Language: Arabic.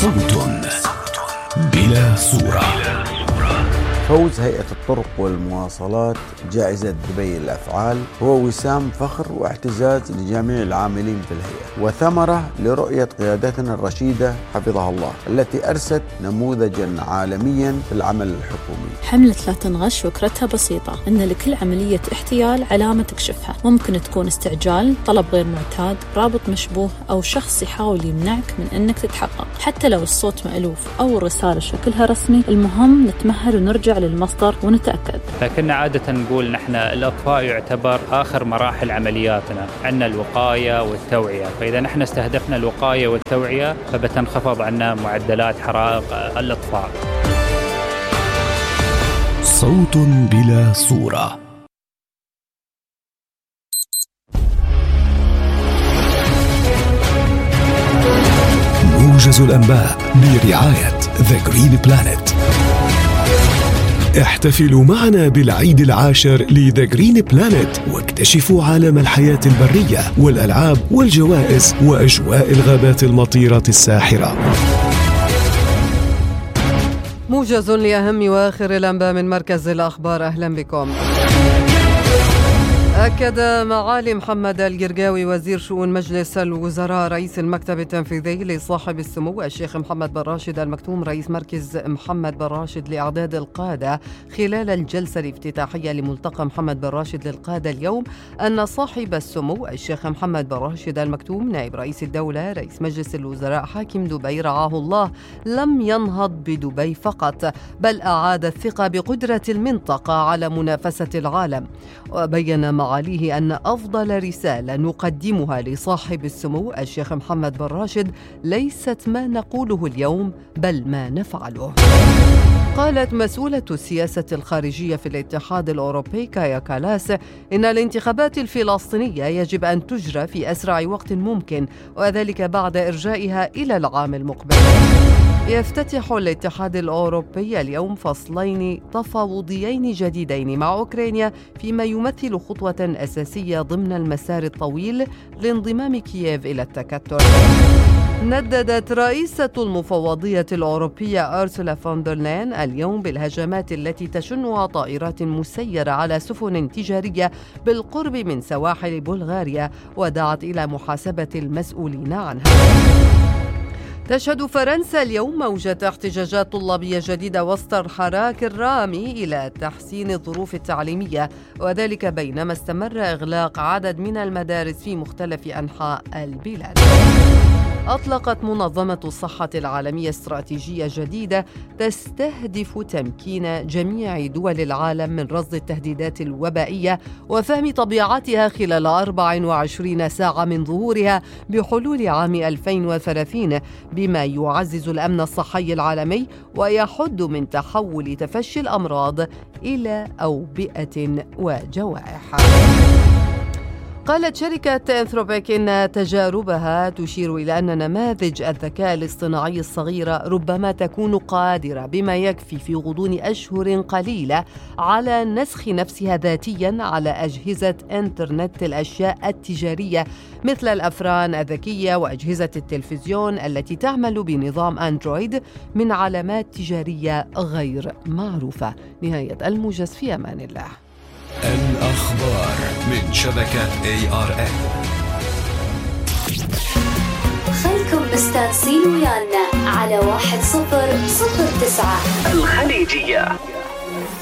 صوت بلا صورة. فوز هيئة الطرق والمواصلات جائزة دبي للأفعال هو وسام فخر واعتزاز لجميع العاملين في الهيئة، وثمرة لرؤية قيادتنا الرشيدة حفظها الله التي أرست نموذجا عالميا في العمل الحكومي. حملة لا تنغش فكرتها بسيطة، إن لكل عملية احتيال علامة تكشفها. ممكن تكون استعجال، طلب غير معتاد، رابط مشبوه، أو شخص يحاول يمنعك من أنك تتحقق. حتى لو الصوت مألوف أو الرسالة شكلها رسمي، المهم نتمهل ونرجع للمصدر ونتأكد. فكنا عادة نقول نحن الإطفاء يعتبر آخر مراحل عملياتنا، عندنا الوقاية والتوعية، فإذا نحن استهدفنا الوقاية والتوعية فبتنخفض عنا معدلات حرائق الإطفاء. صوت بلا صورة. موجز الأنباء برعاية The Green Planet. احتفلوا معنا بالعيد العاشر لذا جرين بلانت واكتشفوا عالم الحياة البرية والألعاب والجوائز وأجواء الغابات المطيرة الساحرة. موجز لأهم وآخر الأنباء من مركز الأخبار. أهلا بكم. أكد معالي محمد القرقاوي وزير شؤون مجلس الوزراء رئيس المكتب التنفيذي لصاحب السمو الشيخ محمد بن راشد المكتوم رئيس مركز محمد بن راشد لإعداد القادة خلال الجلسة الافتتاحية لملتقى محمد بن راشد للقادة اليوم أن صاحب السمو الشيخ محمد بن راشد المكتوم نائب رئيس الدولة رئيس مجلس الوزراء حاكم دبي رعاه الله لم ينهض بدبي فقط، بل أعاد الثقة بقدرة المنطقة على منافسة العالم. وبين معاليه أن أفضل رسالة نقدمها لصاحب السمو الشيخ محمد بن راشد ليست ما نقوله اليوم بل ما نفعله. قالت مسؤولة السياسة الخارجية في الاتحاد الأوروبي كايا كالاس إن الانتخابات الفلسطينية يجب أن تجرى في أسرع وقت ممكن، وذلك بعد إرجائها إلى العام المقبل. يفتتح الاتحاد الأوروبي اليوم فصلين تفاوضيين جديدين مع أوكرانيا فيما يمثل خطوة أساسية ضمن المسار الطويل لانضمام كييف إلى التكتل. نددت رئيسة المفوضية الأوروبية أرسولا فون دير لاين اليوم بالهجمات التي تشنها طائرات مسيرة على سفن تجارية بالقرب من سواحل بلغاريا، ودعت إلى محاسبة المسؤولين عنها. تشهد فرنسا اليوم موجة احتجاجات طلابية جديدة وسط الحراك الرامي إلى تحسين الظروف التعليمية، وذلك بينما استمر إغلاق عدد من المدارس في مختلف أنحاء البلاد. أطلقت منظمة الصحة العالمية استراتيجية جديدة تستهدف تمكين جميع دول العالم من رصد التهديدات الوبائية وفهم طبيعتها خلال 24 ساعة من ظهورها بحلول عام 2030، بما يعزز الأمن الصحي العالمي ويحد من تحول تفشي الأمراض إلى أوبئة وجوائح. قالت شركة أنثروبيك إن تجاربها تشير إلى أن نماذج الذكاء الاصطناعي الصغيرة ربما تكون قادرة بما يكفي في غضون أشهر قليلة على نسخ نفسها ذاتياً على أجهزة إنترنت الأشياء التجارية مثل الأفران الذكية وأجهزة التلفزيون التي تعمل بنظام أندرويد من علامات تجارية غير معروفة. نهاية الموجز، في أمان الله. الأخبار من شبكة ARN. خلكم مستانسين ويانا على 1009 الخليجية.